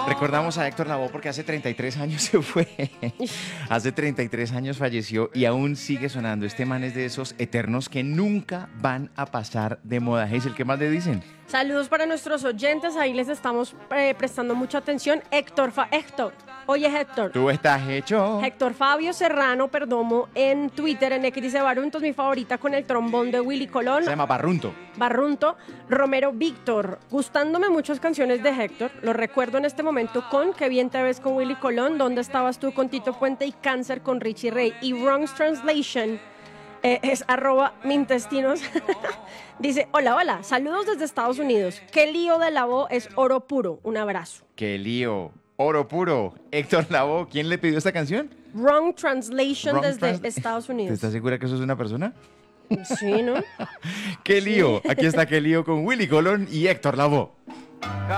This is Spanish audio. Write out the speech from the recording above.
Recordamos a Héctor Lavoe porque hace 33 años se fue. Hace 33 años falleció y aún sigue sonando. Este man es de esos eternos que nunca van a pasar de moda. Hazel, ¿qué más le dicen? Saludos para nuestros oyentes, ahí les estamos prestando mucha atención. Héctor, oye Héctor. Tú estás hecho. Héctor Fabio Serrano Perdomo en Twitter, en X dice Baruntos, mi favorita con el trombón de Willy Colón. Se llama Barrunto. Barrunto. Romero Víctor, gustándome muchas canciones de Héctor. Lo recuerdo en este momento con Qué bien te ves con Willy Colón, ¿Dónde estabas tú con Tito Puente y Cáncer con Richie Ray? Y Wrong's Translation es @mintestinos. Dice, hola, saludos desde Estados Unidos. Qué lío de Lavoe es oro puro. Un abrazo. Qué lío. Oro puro. Héctor Lavoe, ¿quién le pidió esta canción? Wrong Translation desde Estados Unidos. ¿Estás segura que eso es una persona? Sí, ¿no? Qué lío. Aquí está Qué lío con Willy Colón y Héctor Lavoe.